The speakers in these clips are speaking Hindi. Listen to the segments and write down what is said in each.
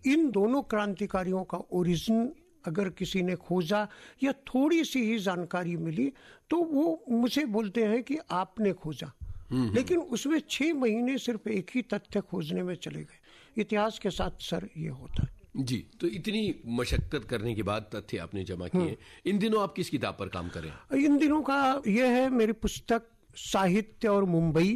इन दोनों क्रांतिकारियों का ओरिजिन अगर किसी ने खोजा या थोड़ी सी ही जानकारी मिली तो वो मुझे बोलते हैं कि आपने खोजा। लेकिन उसमें 6 महीने सिर्फ एक ही तथ्य खोजने में चले गए। इतिहास के साथ सर ये होता है जी। तो इतनी मशक्कत करने के बाद तथ्य आपने जमा किए। इन दिनों आप किस किताब पर काम कर रहे हैं? इन दिनों का यह है मेरी पुस्तक साहित्य और मुंबई।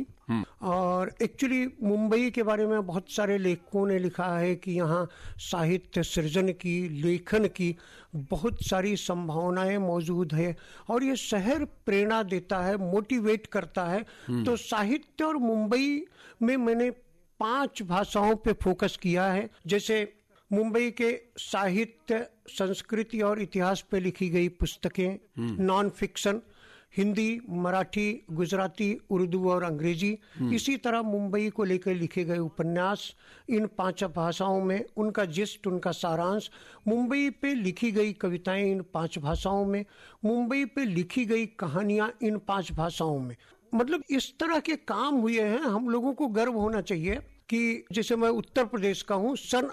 और एक्चुअली मुंबई के बारे में बहुत सारे लेखकों ने लिखा है कि यहाँ साहित्य सृजन की, लेखन की बहुत सारी संभावनाएं मौजूद है और ये शहर प्रेरणा देता है, मोटिवेट करता है। तो साहित्य और मुंबई में मैंने 5 भाषाओं पे फोकस किया है। जैसे मुंबई के साहित्य, संस्कृति और इतिहास पे लिखी गई पुस्तकें, नॉन फिक्शन, हिंदी, मराठी, गुजराती, उर्दू और अंग्रेजी। इसी तरह मुंबई को लेकर लिखे गए उपन्यास इन 5 भाषाओं में, उनका जिस्ट, उनका सारांश, मुंबई पे लिखी गई कविताएं इन 5 भाषाओं में, मुंबई पे लिखी गई कहानियां इन 5 भाषाओं में। मतलब इस तरह के काम हुए हैं। हम लोगों को गर्व होना चाहिए कि जैसे मैं उत्तर प्रदेश का हूँ, सन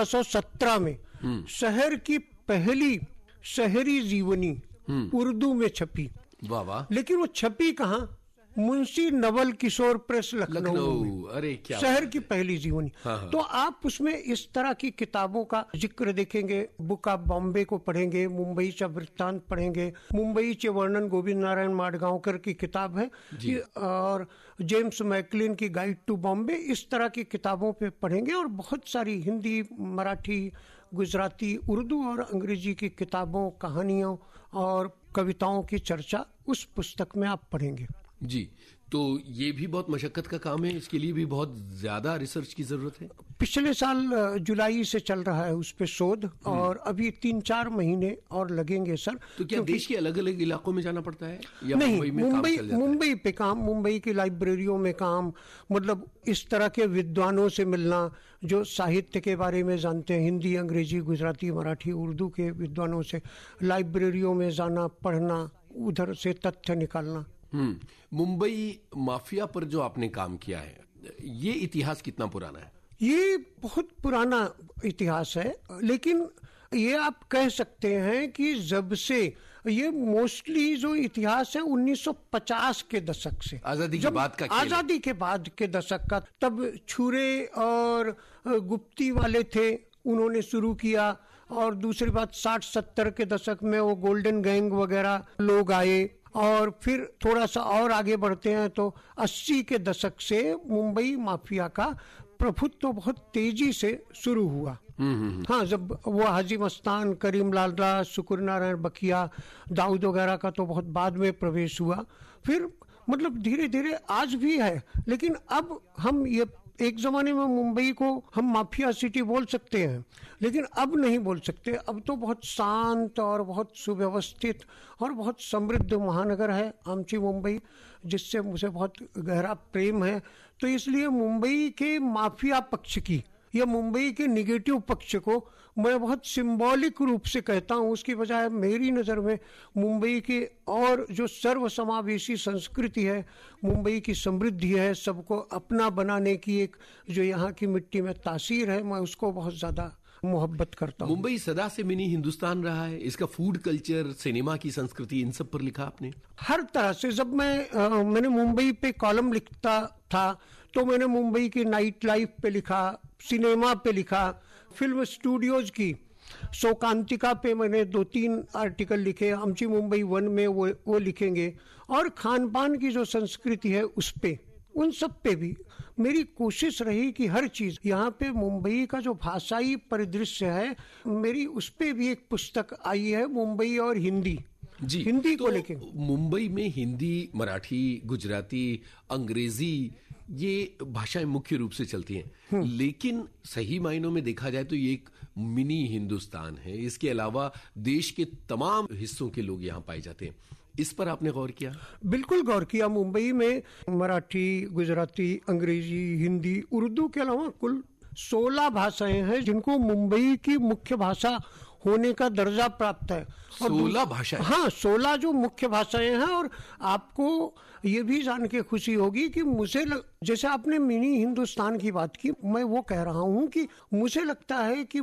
1817 में शहर की पहली शहरी जीवनी उर्दू में छपी। वाह वाह। लेकिन वो छपी कहाँ? मुंशी नवल किशोर प्रेस, लखनऊ। अरे क्या शहर की पहली जीवनी। हाँ। तो आप उसमें इस तरह की किताबों का जिक्र देखेंगे। बुक ऑफ बॉम्बे को पढ़ेंगे, मुंबई चा वृत्तांत पढ़ेंगे, मुंबई चे वर्णन गोविंद नारायण माडगांवकर की किताब है, और जेम्स मैकलिन की गाइड टू बॉम्बे, इस तरह की किताबों पे पढ़ेंगे। और बहुत सारी हिंदी, मराठी, गुजराती, उर्दू और अंग्रेजी की किताबों, कहानियों और कविताओं की चर्चा उस पुस्तक में आप पढ़ेंगे जी। तो ये भी बहुत मशक्कत का काम है, इसके लिए भी बहुत ज्यादा रिसर्च की जरूरत है। पिछले साल जुलाई से चल रहा है उस पे शोध, और अभी 3-4 महीने और लगेंगे सर। तो क्या देश के अलग अलग इलाकों में जाना पड़ता है या नहीं? मुंबई पे काम, मुंबई की लाइब्रेरियों में काम, मतलब इस तरह के विद्वानों से मिलना जो साहित्य के बारे में जानते हैं, हिंदी, अंग्रेजी, गुजराती, मराठी, उर्दू के विद्वानों से लाइब्रेरियों में जाना, पढ़ना, उधर से तथ्य निकालना। मुंबई माफिया पर जो आपने काम किया है, ये इतिहास कितना पुराना है? ये बहुत पुराना इतिहास है, लेकिन ये आप कह सकते हैं कि जब से ये मोस्टली जो इतिहास है 1950 के दशक से, आजादी के बाद का, आजादी के बाद के दशक का। तब छुरे और गुप्ती वाले थे, उन्होंने शुरू किया। और दूसरी बात 60-70 के दशक में वो गोल्डन गैंग वगैरह लोग आए। और फिर थोड़ा सा और आगे बढ़ते हैं तो 80 के दशक से मुंबई माफिया का प्रभुत्व तो बहुत तेजी से शुरू हुआ। हाँ, जब वो हाजी मस्तान, करीम लाला, शुक्र नारायण बखिया, दाऊद वगैरह का तो बहुत बाद में प्रवेश हुआ। फिर मतलब धीरे धीरे आज भी है, लेकिन अब हम ये, एक जमाने में मुंबई को हम माफिया सिटी बोल सकते हैं, लेकिन अब नहीं बोल सकते। अब तो बहुत शांत और बहुत सुव्यवस्थित और बहुत समृद्ध महानगर है आमची मुंबई, जिससे मुझे बहुत गहरा प्रेम है। तो इसलिए मुंबई के माफिया पक्ष की या मुंबई के निगेटिव पक्ष को मैं बहुत सिंबॉलिक रूप से कहता हूँ। उसकी बजाय मेरी नज़र में मुंबई के और जो सर्वसमावेशी संस्कृति है, मुंबई की समृद्धि है, सबको अपना बनाने की एक जो यहाँ की मिट्टी में तासीर है, मैं उसको बहुत ज़्यादा मोहब्बत करता हूँ। मुंबई सदा से मिनी हिंदुस्तान रहा है। इसका फूड कल्चर, सिनेमा की संस्कृति, इन सब पर लिखा आपने? हर तरह से। जब मैंने मुंबई पे कॉलम लिखता था तो मैंने मुंबई की नाइट लाइफ पे लिखा, सिनेमा पे लिखा, फिल्म स्टूडियोज की शोकांतिका पे मैंने 2-3 आर्टिकल लिखे, आमची मुंबई 1 में वो लिखेंगे। और खान पान की जो संस्कृति है उस पे, उन सब पे भी मेरी कोशिश रही कि हर चीज, यहाँ पे मुंबई का जो भाषाई परिदृश्य है, मेरी उस पे भी एक पुस्तक आई है, मुंबई और हिंदी जी। हिंदी को लेके। मुंबई में हिंदी, मराठी, गुजराती, अंग्रेजी, ये भाषाएं मुख्य रूप से चलती हैं। लेकिन सही मायनों में देखा जाए तो ये एक मिनी हिंदुस्तान है। इसके अलावा देश के तमाम हिस्सों के लोग यहाँ पाए जाते हैं। इस पर आपने गौर किया? बिल्कुल गौर किया। मुंबई में मराठी, गुजराती, अंग्रेजी, हिंदी, उर्दू के अलावा कुल 16 भाषाएं हैं जिनको मुंबई की मुख्य भाषा होने का दर्जा प्राप्त है। 16 भाषाएं? हाँ, 16 जो मुख्य भाषाएं हैं। और आपको ये भी जान के खुशी होगी कि मुझे जैसे आपने मिनी हिंदुस्तान की बात की, मैं वो कह रहा हूँ कि मुझे लगता है कि